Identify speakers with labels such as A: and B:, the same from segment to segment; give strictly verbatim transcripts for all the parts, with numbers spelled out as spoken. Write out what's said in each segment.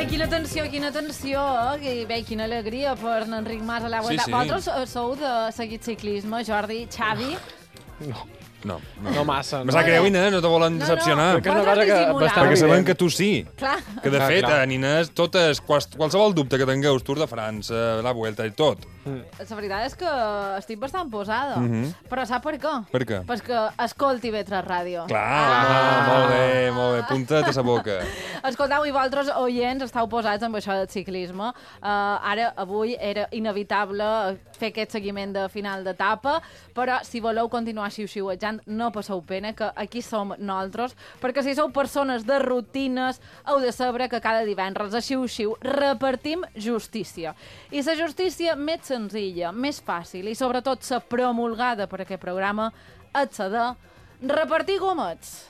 A: quina tensió, quina tensió, eh? Bé, quina alegria per Enric Mas a la
B: Sí,
A: Vuelta.
B: sí.
A: Vosaltres sou de seguir ciclisme, Jordi, Xavi?
C: No,
B: No, no.
C: no massa.
B: Me sap greu, Inés, no te volen
A: No, no.
B: decepcionar.
C: Crec que és una cosa que
A: dissimular.
C: bastant
B: Perquè sabem
C: evident.
B: que tu sí.
A: Clar.
B: Que, de
C: Clar,
B: fet,
C: clar.
B: en Inés, totes, quals, qualsevol dubte que tingueu, Tour de França, la Vuelta i tot.
A: La veritat és que estic bastant posada.
B: Mhm.
A: Però sap per què?
B: Per què?
A: Perquè escolti B tres Ràdio.
B: Clar,
C: Ah.
B: molt bé, molt bé. Punta't a sa boca.
A: Escolteu, i vosaltres, oients, estàu posats amb això del ciclisme. Uh, ara, avui, era inevitable fer aquest seguiment de final d'etapa, però si voleu continuar xiu-xiuejant, no passeu pena, que aquí som nosaltres, perquè si sou persones de rutines, heu de saber que cada divendres a xiu-xiu repartim justícia. I la justícia més senzilla, més fàcil i sobretot la promulgada per aquest programa és la de repartir gomets.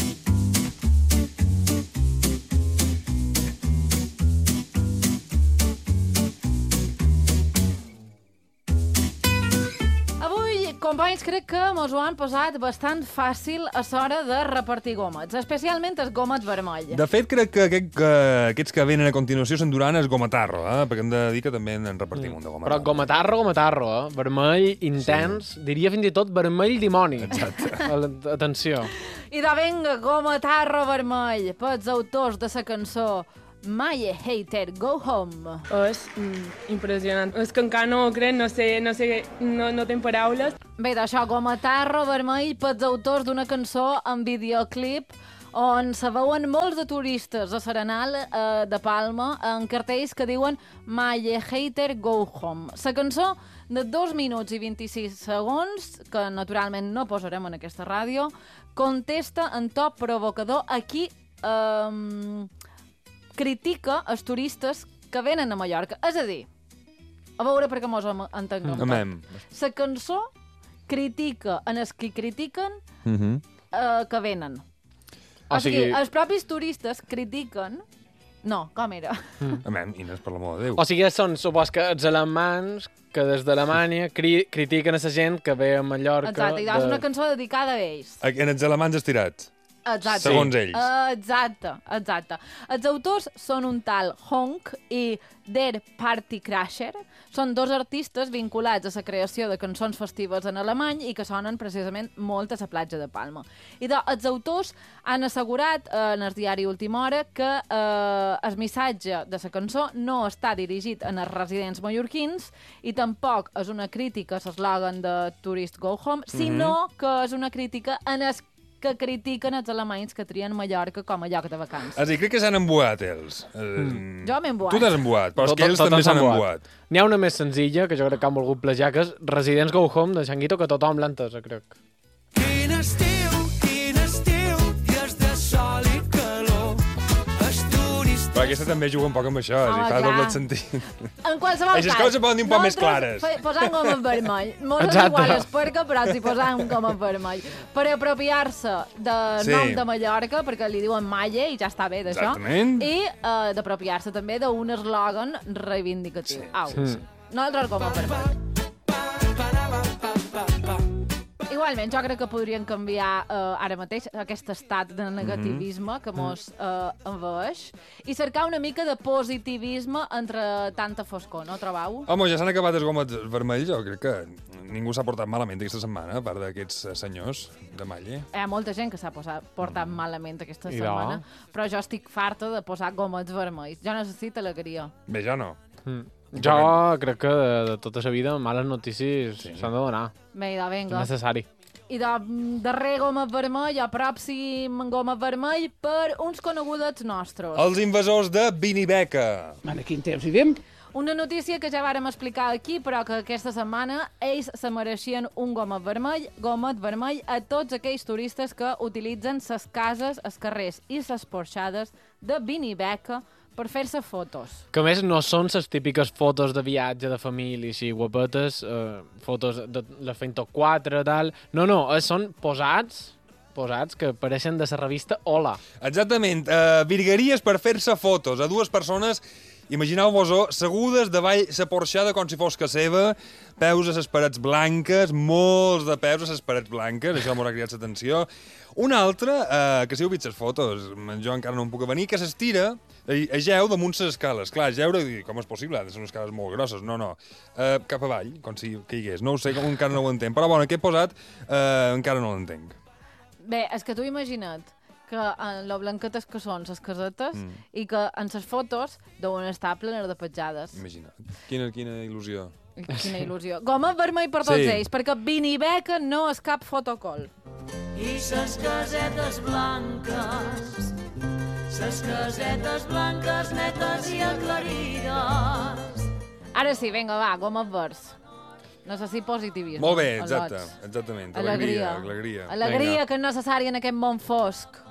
A: Avui, companys, crec que mos ho han posat bastant fàcil a l'hora de repartir gòmets, especialment el gòmet vermell.
B: De fet, crec que, aquest, que aquests que venen a continuació s'enduran és gomatarro, eh? Perquè hem de dir que també en repartim un de gomatarro.
C: Però gomatarro, gomatarro, eh? Vermell intens, sí. Diria fins i tot vermell dimoni.
B: Exacte.
C: Atenció.
A: I de venga, gometarro vermell, pels autors de la cançó My Hater, Go Home.
D: És mm, impressionant. És que encara no ho crec, no sé, no sé, no, no tinc paraules.
A: Bé, d'això, gometarro vermell pels autors d'una cançó amb videoclip on se veuen molts de turistes a Serenal eh, de Palma en cartells que diuen My Hater, Go Home. La cançó de dos minuts i vint-i-sis segons, que naturalment no posarem en aquesta ràdio, contesta en to provocador a qui eh, critica els turistes que venen a Mallorca. És a dir, a veure perquè mos entenguem.
B: Amem.
A: La cançó critica en els que critiquen
B: Uh -huh.
A: eh, que venen. O,
C: O
A: sigui,
C: sigui-
A: els propis turistes critiquen... No, com era?
B: Amem, Inés, per l'amor de Déu.
C: O sigui, són, supos que els alemans que des d'Alemanya cri critiquen a la gent que ve a Mallorca...
A: Exacte, i és una cançó dedicada a ells.
B: En els alemans estirats.
A: Exacte.
B: Segons ells.
A: Exacte, exacte. Els autors són un tal Honk i Der Party Crasher. Són dos artistes vinculats a la creació de cançons festives en alemany i que sonen precisament molt a la platja de Palma. I de, els autors han assegurat eh, en el diari Última Hora que eh, el missatge de la cançó no està dirigit en els residents mallorquins i tampoc és una crítica a l'eslògan de Tourist Go Home, sinó que és una crítica en els que critiquen els alemanys que trien Mallorca com a lloc de vacances.
B: És a dir, crec que s'han embuat, ells. Mm.
A: Jo m'he embuat.
B: Tu t'has embuat, però és que ells
C: Tot- tot
B: també
C: s'han
B: s'han
C: embuat.
B: embuat.
C: N'hi ha una més senzilla, que jo crec que han volgut plagiar, que és Residents Go Home, de Xanguito, que tothom l'ha entesa, crec.
E: Quin estiu, quin estiu, dies de sol i calor. Esturis...
B: Però aquesta també juga un poc amb això, és a dir,
A: Home,
B: fa
A: clar.
B: doble sentit.
A: En qualsevol
B: Aquestes
A: cas...
B: coses se poden dir un poc més
A: nosaltres
B: clares.
A: fe- Posant goma vermell. Molt és
C: Exacte.
A: igual es perquè, però si posant goma vermell. Per apropiar-se de
B: Sí.
A: nom de Mallorca, perquè li diuen Malle i ja està bé d'això.
B: Exactament.
A: I uh, d'apropiar-se també d'un eslògan reivindicatiu. Au. Nosaltres goma vermell. Igualment, jo crec que podrien canviar uh, ara mateix aquest estat de negativisme que mos uh, envaeix i cercar una mica de positivisme entre tanta foscor, no trobeu?
B: Home, ja s'han acabat els gòmets vermells, jo crec que ningú s'ha portat malament aquesta setmana, a part d'aquests eh, senyors de Malle.
A: Hi ha molta gent que s'ha posat, portat malament aquesta
C: I
A: setmana,
C: no.
A: però jo estic farta de posar gomets vermells. Jo necessito alegria.
B: Bé, jo no.
C: Mm. Jo crec que de, de tota la vida males notícies s'han sí. de donar.
A: Bé, idò,
C: És
A: vinga.
C: necessari.
A: I de darrer goma vermell, a pròxim goma vermell per uns coneguts nostres.
B: Els invasors de Binibeca.
F: Ara, quin temps vivim?
A: Una notícia que ja vàrem explicar aquí, però que aquesta setmana ells se mereixien un gomet vermell, gomet vermell a tots aquells turistes que utilitzen ses cases, els carrers i ses porxades de Binibeca per fer-se fotos.
C: Que a més no són les típiques fotos de viatge de família, així guapetes, eh, fotos de les fent tot quatre, tal... No, no, eh, són posats, posats que apareixen de la revista Hola.
B: Exactament, uh, virgueries per fer-se fotos a dues persones, imagineu-vos-ho, segudes davall la porxada com si fos que seva, peus a les parets blanques, molts de peus a les parets blanques, això m'haurà cridat l'atenció. Una altra, uh, que si heu vist les fotos, jo encara no em puc avenir, que s'estira, A geu damunt les escales. Clar, geure, i com és possible? Ha de ser unes escales molt grosses. No, no. Uh, cap avall, com si caigués. No ho sé, com encara no ho entenc. Però bueno, aquest posat uh, encara no l'entenc.
A: Bé, és que tu imagina't que en lo blanquetes que són les casetes mm. i que en les fotos deuen estar plenes de petjades.
B: Imagina't. Quina, quina il·lusió.
A: Quina il·lusió. Goma vermell per tots
B: Sí.
A: ells, perquè Vinibeca no és cap fotocol.
F: I ses casetes blanques, ses casetes blanques netes i aclarides.
A: Ara sí, vinga, va, goma vers. No sé si positivisme.
B: Molt bé,
A: o
B: exacte.
A: lots.
B: Exactament.
A: Alegria.
B: Alegria.
A: Alegria que és necessària en aquest món fosc.